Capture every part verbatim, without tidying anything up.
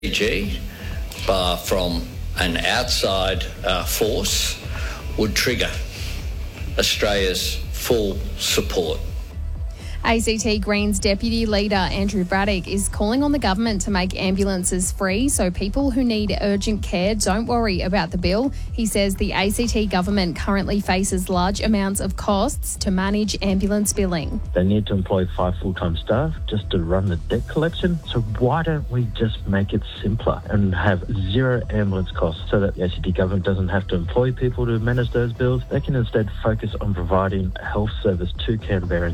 G, bar from an outside uh, force, would trigger Australia's full support. A C T Greens Deputy Leader Andrew Braddock is calling on the government to make ambulances free so people who need urgent care don't worry about the bill. He says the A C T government currently faces large amounts of costs to manage ambulance billing. They need to employ five full-time staff just to run the debt collection. So why don't we just make it simpler and have zero ambulance costs so that the A C T government doesn't have to employ people to manage those bills? They can instead focus on providing a health service to Canberrans.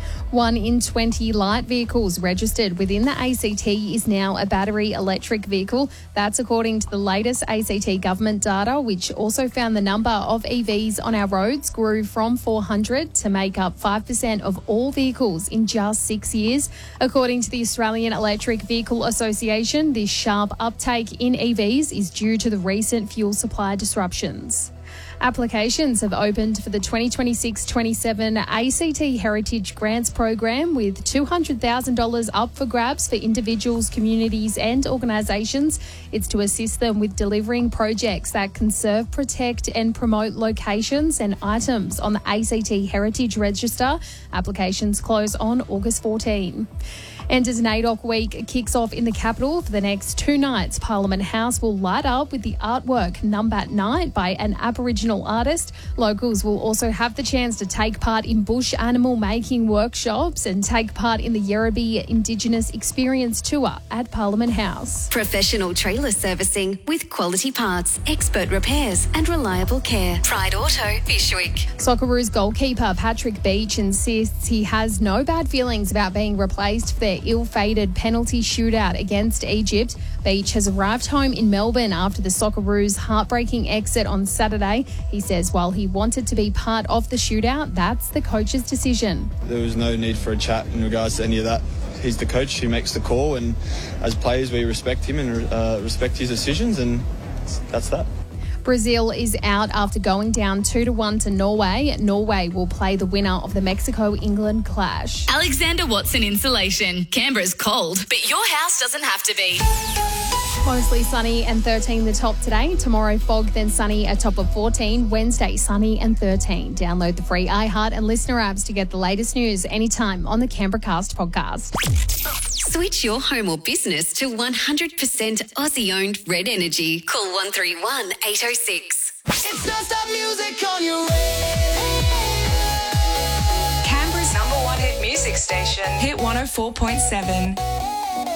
One in twenty light vehicles registered within the A C T is now a battery electric vehicle. That's according to the latest A C T government data, which also found the number of E Vs on our roads grew from four hundred to make up five percent of all vehicles in just six years. According to the Australian Electric Vehicle Association, this sharp uptake in E Vs is due to the recent fuel supply disruptions. Applications have opened for the twenty twenty-six twenty-seven A C T Heritage Grants Program, with two hundred thousand dollars up for grabs for individuals, communities and organisations. It's to assist them with delivering projects that conserve, protect and promote locations and items on the A C T Heritage Register. Applications close on August fourteenth. And as NAIDOC Week kicks off in the capital for the next two nights, Parliament House will light up with the artwork Numbat Night by an Aboriginal artist. Locals will also have the chance to take part in bush animal making workshops and take part in the Yerrabi Indigenous Experience Tour at Parliament House. Professional trailer servicing with quality parts, expert repairs and reliable care. Pride Auto, Fishwick. Socceroos goalkeeper Patrick Beach insists he has no bad feelings about being replaced for their ill-fated penalty shootout against Egypt. Beach has arrived home in Melbourne after the Socceroos' heartbreaking exit on Saturday. He says while he wanted to be part of the shootout, that's the coach's decision. There was no need for a chat in regards to any of that. He's the coach who makes the call, and as players we respect him and uh, respect his decisions, and that's that. Brazil is out after going down two to one to Norway. Norway will play the winner of the Mexico-England clash. Alexander Watson Insulation. Canberra's cold, but your house doesn't have to be. Mostly sunny and thirteen the top today. Tomorrow fog, then sunny, a top of fourteen. Wednesday sunny and thirteen. Download the free iHeart and Listener apps to get the latest news anytime on the Canberra Cast podcast. Switch your home or business to one hundred percent Aussie-owned Red Energy. Call one three one, eight oh six. It's non-stop music on your radio. Canberra's number one hit music station, Hit one oh four point seven.